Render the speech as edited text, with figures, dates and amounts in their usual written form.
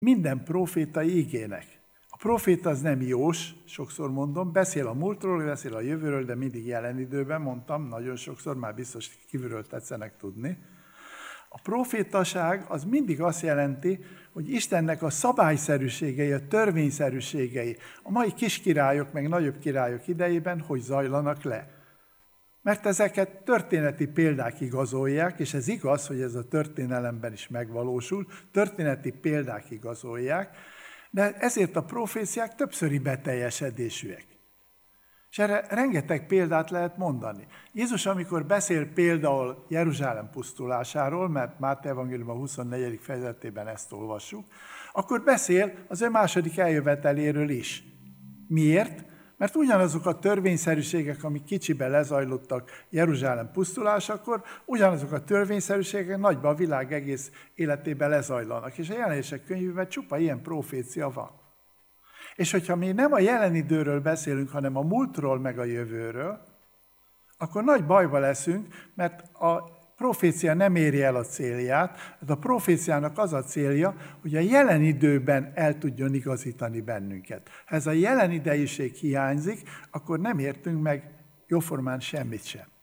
minden prófétai igének. A próféta az nem jós, sokszor mondom, beszél a múltról, beszél a jövőről, de mindig jelen időben, mondtam, nagyon sokszor, már biztos kívülről tetszenek tudni. A prófétaság az mindig azt jelenti, hogy Istennek a szabályszerűségei, a törvényszerűségei, a mai kiskirályok, meg nagyobb királyok idejében hogy zajlanak le. Mert ezeket történeti példák igazolják, és ez igaz, hogy ez a történelemben is megvalósul, történeti példák igazolják, de ezért a proféciák többszöri beteljesedésűek. És erre rengeteg példát lehet mondani. Jézus, amikor beszél például Jeruzsálem pusztulásáról, mert Máté evangélium a 24. fejezetében ezt olvassuk, akkor beszél az ő második eljöveteléről is. Miért? Mert ugyanazok a törvényszerűségek, amik kicsiben lezajlottak Jeruzsálem pusztulásakor, ugyanazok a törvényszerűségek nagyban a világ egész életében lezajlanak. És a Jelenések könyvében csupa ilyen profécia van. És hogyha mi nem a jelen időről beszélünk, hanem a múltról meg a jövőről, akkor nagy bajba leszünk, mert a profécia nem éri el a célját. A proféciának az a célja, hogy a jelen időben el tudjon igazítani bennünket. Ha ez a jelen idejiség hiányzik, akkor nem értünk meg jóformán semmit sem.